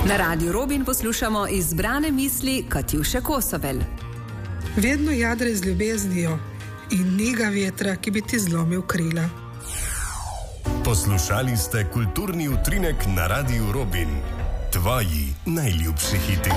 Na Radiu Robin poslušamo izbrane misli Katjuše Kosovel. Vedno jadre z ljubeznijo in njega vetra, ki bi ti zlomil krila. Poslušali ste kulturni utrinek na Radiu Robin. Tvoji najljubši hiti.